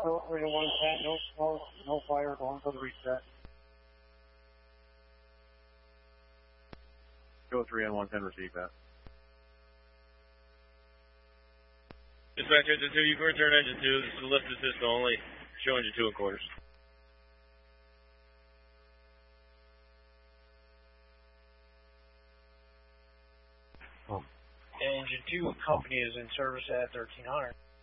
Echo 301, no smoke, no fire, going for the reset. Go 3 on 110, receive that. Dispatch engine 2, you can return engine 2. This is lift assist only. Show engine 2 and quarters. Engine 2 company is in service at 1300.